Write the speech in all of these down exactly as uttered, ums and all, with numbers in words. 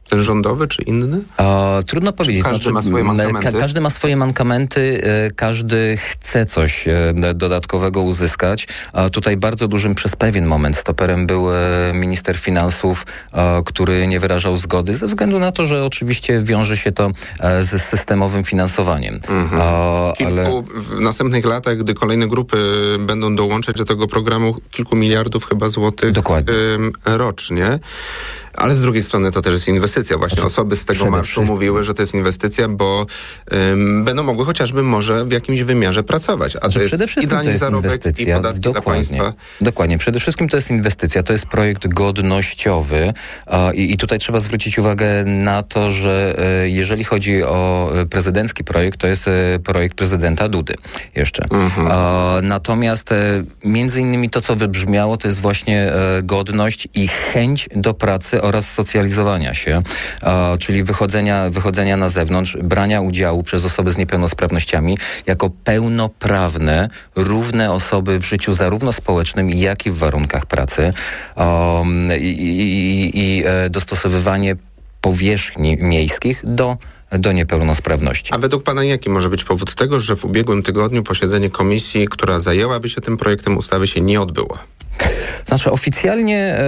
Ten rządowy czy inny? O, trudno powiedzieć. Każdy znaczy, ma swoje mankamenty? Ka- każdy ma swoje mankamenty, e, każdy chce coś e, dodatkowego uzyskać. A tutaj bardzo dużym przez pewien moment stoperem był e, minister finansów, e, który nie wyrażał zgody ze względu na to, że oczywiście wiąże się to e, z systemowym finansowaniem. Mhm. E, Kilku, ale... W następnych latach, gdy kolejne grupy będą dołączać do tego programu, kilku miliardów chyba złotych Dokładnie. Y, rocznie. Ale z drugiej strony to też jest inwestycja. Właśnie znaczy, osoby z tego marszu wszystkim. mówiły, że to jest inwestycja, bo ym, będą mogły chociażby może w jakimś wymiarze pracować. A znaczy, to jest przede wszystkim i dla nich zarobek, inwestycja. i podatki Dokładnie. dla państwa. Dokładnie. Przede wszystkim to jest inwestycja. To jest projekt godnościowy uh, i, i tutaj trzeba zwrócić uwagę na to, że uh, jeżeli chodzi o prezydencki projekt, to jest uh, projekt prezydenta Dudy jeszcze. Mhm. Uh, natomiast uh, między innymi to, co wybrzmiało, to jest właśnie uh, godność i chęć do pracy oraz socjalizowania się, e, czyli wychodzenia, wychodzenia na zewnątrz, brania udziału przez osoby z niepełnosprawnościami jako pełnoprawne, równe osoby w życiu zarówno społecznym, jak i w warunkach pracy um, i, i, i e, dostosowywanie powierzchni miejskich do do niepełnosprawności. A według pana jaki może być powód tego, że w ubiegłym tygodniu posiedzenie komisji, która zajęłaby się tym projektem ustawy, się nie odbyło? Znaczy oficjalnie, e,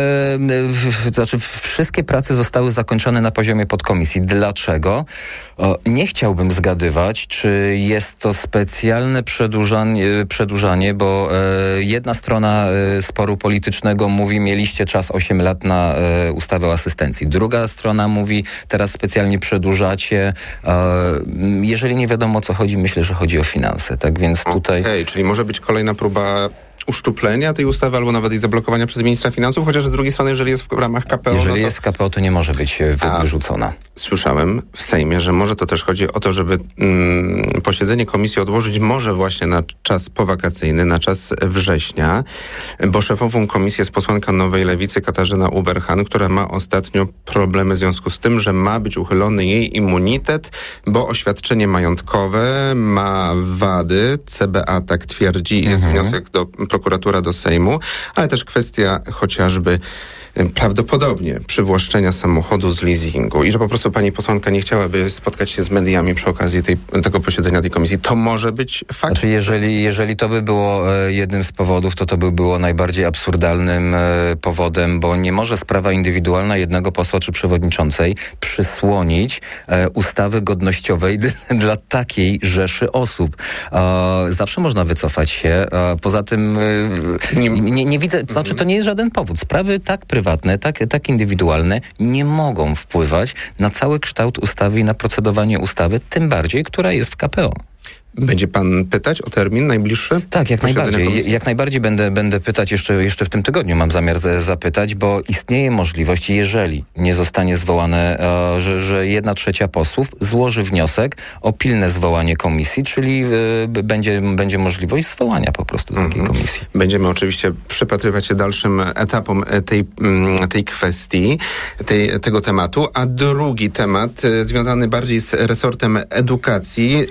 w, znaczy wszystkie prace zostały zakończone na poziomie podkomisji. Dlaczego? O, nie chciałbym zgadywać, czy jest to specjalne przedłużanie, przedłużanie bo e, jedna strona e, sporu politycznego mówi, mieliście czas osiem lat na e, ustawę o asystencji. Druga strona mówi, teraz specjalnie przedłużacie. E, jeżeli nie wiadomo, o co chodzi, myślę, że chodzi o finanse. Tak więc tutaj... Okej, okay, czyli może być kolejna próba uszczuplenia tej ustawy albo nawet jej zablokowania przez ministra finansów, chociaż z drugiej strony, jeżeli jest w ramach K P O... Jeżeli no to... jest w K P O, to nie może być wy- A, wyrzucona. Słyszałem w Sejmie, że może to też chodzi o to, żeby mm, posiedzenie komisji odłożyć może właśnie na czas powakacyjny, na czas września, bo szefową komisji jest posłanka Nowej Lewicy Katarzyna Uberhan, która ma ostatnio problemy w związku z tym, że ma być uchylony jej immunitet, bo oświadczenie majątkowe ma wady. C B A tak twierdzi, jest mhm. wniosek do prokuratura do Sejmu, ale też kwestia chociażby prawdopodobnie przywłaszczenia samochodu z leasingu i że po prostu pani posłanka nie chciałaby spotkać się z mediami przy okazji tej, tego posiedzenia tej komisji. To może być fakt? Znaczy, jeżeli, jeżeli to by było e, jednym z powodów, to to by było najbardziej absurdalnym e, powodem, bo nie może sprawa indywidualna jednego posła czy przewodniczącej przysłonić e, ustawy godnościowej d- dla takiej rzeszy osób. E, zawsze można wycofać się. E, poza tym e, nie, nie, nie widzę, to znaczy to nie jest żaden powód. Sprawy tak prywatne, tak, tak indywidualne nie mogą wpływać na cały kształt ustawy i na procedowanie ustawy, tym bardziej, która jest w K P O. Będzie pan pytać o termin najbliższy? Tak, jak najbardziej. Jak najbardziej będę, będę pytać jeszcze, jeszcze w tym tygodniu, mam zamiar z, zapytać, bo istnieje możliwość, jeżeli nie zostanie zwołane, e, że, że jedna trzecia posłów złoży wniosek o pilne zwołanie komisji, czyli e, będzie, będzie możliwość zwołania po prostu takiej mm-hmm. komisji. Będziemy oczywiście przypatrywać się dalszym etapom tej, tej kwestii, tej, tego tematu, a drugi temat e, związany bardziej z resortem edukacji.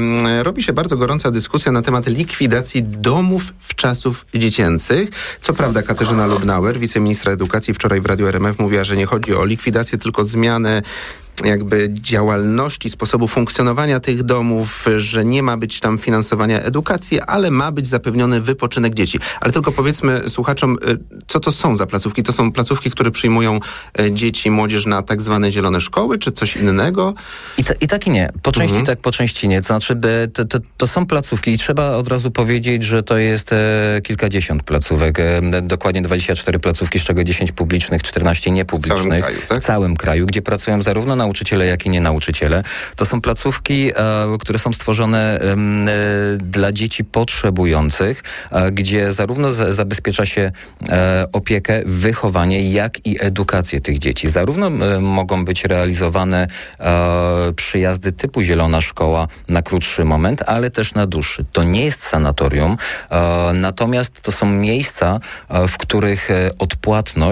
E, Robi się bardzo gorąca dyskusja na temat likwidacji domów wczasów dziecięcych. Co prawda Katarzyna Lubnauer, wiceministra edukacji, wczoraj w Radiu R M F mówiła, że nie chodzi o likwidację, tylko zmianę jakby działalności, sposobu funkcjonowania tych domów, że nie ma być tam finansowania edukacji, ale ma być zapewniony wypoczynek dzieci. Ale tylko powiedzmy słuchaczom, co to są za placówki? To są placówki, które przyjmują dzieci i młodzież na tak zwane zielone szkoły, czy coś innego? I, ta, i tak i nie. Po części mhm. tak, po części nie. To znaczy, to, to, to są placówki i trzeba od razu powiedzieć, że to jest e, kilkadziesiąt placówek. E, dokładnie dwadzieścia cztery placówki, z czego dziesięć publicznych, czternaście niepublicznych. W całym kraju, tak? W całym kraju, gdzie pracują zarówno nauczyciele, jak i nie nauczyciele. To są placówki, e, które są stworzone e, dla dzieci potrzebujących, e, gdzie zarówno z, zabezpiecza się e, opiekę, wychowanie, jak i edukację tych dzieci. Zarówno e, mogą być realizowane e, przyjazdy typu zielona szkoła na krótszy moment, ale też na dłuższy. To nie jest sanatorium, e, natomiast to są miejsca, e, w których e, odpłatność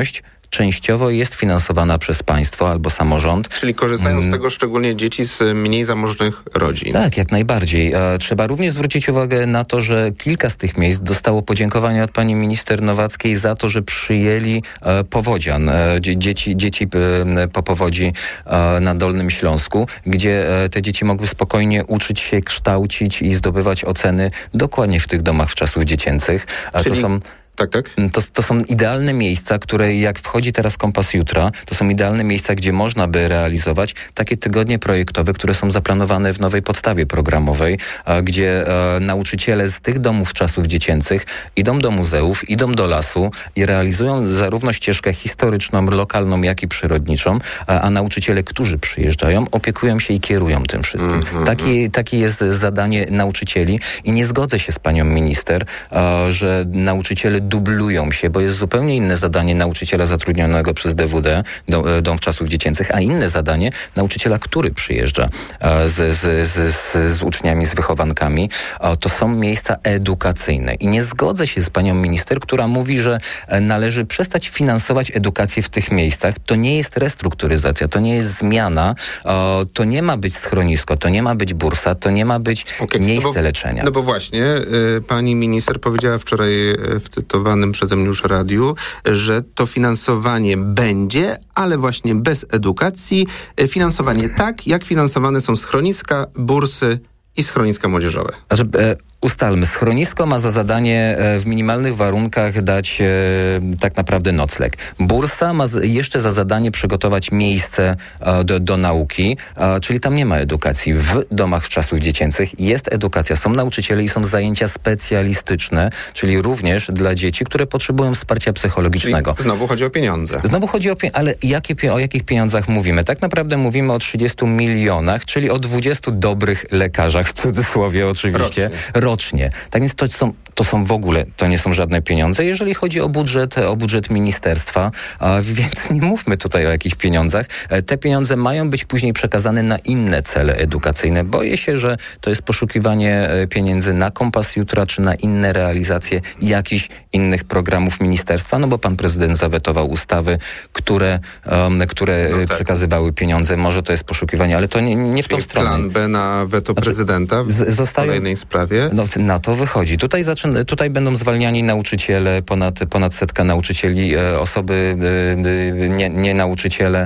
częściowo jest finansowana przez państwo albo samorząd. Czyli korzystają z tego szczególnie dzieci z mniej zamożnych rodzin. Tak, jak najbardziej. Trzeba również zwrócić uwagę na to, że kilka z tych miejsc dostało podziękowania od pani minister Nowackiej za to, że przyjęli powodzian, dzieci, dzieci po powodzi na Dolnym Śląsku, gdzie te dzieci mogły spokojnie uczyć się, kształcić i zdobywać oceny dokładnie w tych domach wczasów dziecięcych. Czyli... To są Tak, tak. To, to są idealne miejsca, które jak wchodzi teraz Kompas Jutra, to są idealne miejsca, gdzie można by realizować takie tygodnie projektowe, które są zaplanowane w nowej podstawie programowej, a, gdzie a, nauczyciele z tych domów czasów dziecięcych idą do muzeów, idą do lasu i realizują zarówno ścieżkę historyczną, lokalną, jak i przyrodniczą, a, a nauczyciele, którzy przyjeżdżają, opiekują się i kierują tym wszystkim. Mm-hmm. Taki, takie jest zadanie nauczycieli i nie zgodzę się z panią minister, a, że nauczyciele dublują się, bo jest zupełnie inne zadanie nauczyciela zatrudnionego przez D W D, Dom Wczasów Dziecięcych, a inne zadanie nauczyciela, który przyjeżdża z, z, z, z, z uczniami, z wychowankami. To są miejsca edukacyjne. I nie zgodzę się z panią minister, która mówi, że należy przestać finansować edukację w tych miejscach. To nie jest restrukturyzacja, to nie jest zmiana, to nie ma być schronisko, to nie ma być bursa, to nie ma być okay. miejsce no bo, leczenia. No bo właśnie, y, pani minister powiedziała wczoraj w tytule przeze mnie już radiu, że to finansowanie będzie, ale właśnie bez edukacji. Finansowanie tak, jak finansowane są schroniska, bursy i schroniska młodzieżowe. Znaczy, e, ustalmy, schronisko ma za zadanie e, w minimalnych warunkach dać e, tak naprawdę nocleg. Bursa ma z, jeszcze za zadanie przygotować miejsce e, do, do nauki, e, czyli tam nie ma edukacji. W domach wczasów dziecięcych jest edukacja, są nauczyciele i są zajęcia specjalistyczne, czyli również dla dzieci, które potrzebują wsparcia psychologicznego. Czyli znowu chodzi o pieniądze. Znowu chodzi o pieniądze, ale jakie, o jakich pieniądzach mówimy? Tak naprawdę mówimy o trzydziestu milionach, czyli o dwudziestu dobrych lekarzach, w cudzysłowie oczywiście, rocznie. rocznie. Tak więc to są, to są w ogóle, to nie są żadne pieniądze. Jeżeli chodzi o budżet, o budżet ministerstwa, a, więc nie mówmy tutaj o jakich pieniądzach. Te pieniądze mają być później przekazane na inne cele edukacyjne. Boję się, że to jest poszukiwanie pieniędzy na Kompas Jutra, czy na inne realizacje jakichś innych programów ministerstwa, no bo pan prezydent zawetował ustawy, które, um, które no tak. przekazywały pieniądze. Może to jest poszukiwanie, ale to nie, nie w tą stronę. Plan B na weto znaczy, prezydenta w z, zostają, kolejnej sprawie? No, na to wychodzi. Tutaj, zaczyn, tutaj będą zwalniani nauczyciele, ponad, ponad setka nauczycieli, e, osoby e, nie, nie nauczyciele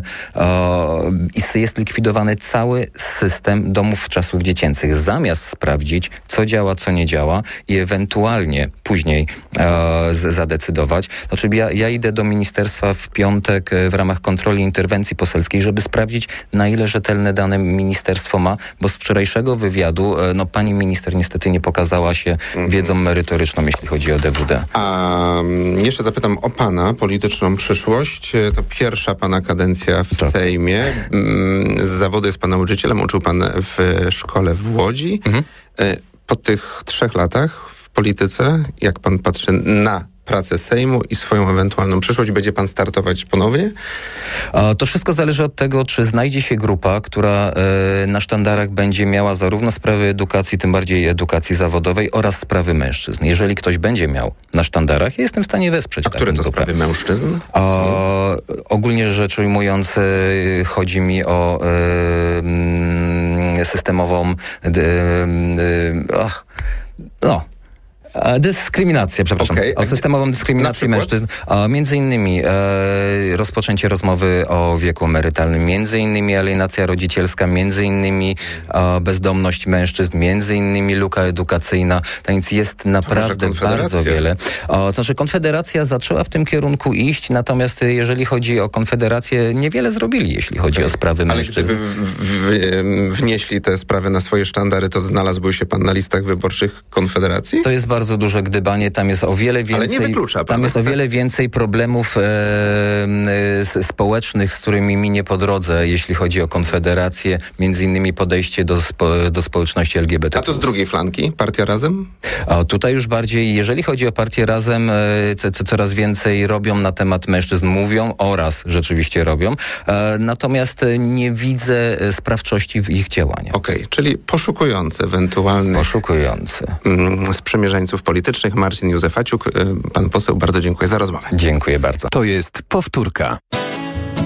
e, i jest likwidowany cały system domów czasów dziecięcych. Zamiast sprawdzić, co działa, co nie działa i ewentualnie później e, z, zadecydować. Znaczy ja, ja idę do ministerstwa w piątek e, w ramach kontroli interwencji poselskiej, żeby sprawdzić, na ile rzetelne dane ministerstwo ma, bo z wczorajszego wywiadu e, no, pani minister niestety nie pokazała się mhm. wiedzą merytoryczną, jeśli chodzi o D W D. A jeszcze zapytam o pana polityczną przyszłość. To pierwsza pana kadencja w tak. Sejmie. Z zawodu jest pan nauczycielem, uczył pan w szkole w Łodzi. Mhm. Po tych trzech latach w polityce, jak pan patrzy na pracę Sejmu i swoją ewentualną przyszłość, będzie pan startować ponownie? To wszystko zależy od tego, czy znajdzie się grupa, która e, na sztandarach będzie miała zarówno sprawy edukacji, tym bardziej edukacji zawodowej oraz sprawy mężczyzn. Jeżeli ktoś będzie miał na sztandarach, ja jestem w stanie wesprzeć. A które to grupę. Sprawy mężczyzn? A, ogólnie rzecz ujmując, chodzi mi o e, systemową de, e, ach, no dyskryminacja, przepraszam. Okay. O systemową dyskryminację mężczyzn. A między innymi e, rozpoczęcie rozmowy o wieku emerytalnym, między innymi alienacja rodzicielska, między innymi e, bezdomność mężczyzn, między innymi luka edukacyjna. Tak więc jest naprawdę bardzo wiele. O, znaczy Konfederacja zaczęła w tym kierunku iść, natomiast jeżeli chodzi o Konfederację, niewiele zrobili, jeśli chodzi okay. o sprawy Ale mężczyzn. Ale gdyby w, w, wnieśli te sprawy na swoje sztandary, to znalazłby się pan na listach wyborczych Konfederacji? To jest bardzo duże gdybanie, tam jest o wiele więcej. Ale nie wyklucza, tam jest o wiele więcej problemów e, e, społecznych, z którymi minie po drodze, jeśli chodzi o Konfederację, między innymi podejście do, spo, do społeczności L G B T. A to z drugiej flanki? Partia Razem? A tutaj już bardziej, jeżeli chodzi o partię Razem, co, co coraz więcej robią na temat mężczyzn, mówią oraz rzeczywiście robią, natomiast nie widzę sprawczości w ich działaniach. Okej, okay, czyli poszukujący ewentualnych... Poszukujący. Sprzymierzeńców politycznych. Marcin Józefaciuk, pan poseł, bardzo dziękuję za rozmowę. Dziękuję bardzo. To jest Powtórka.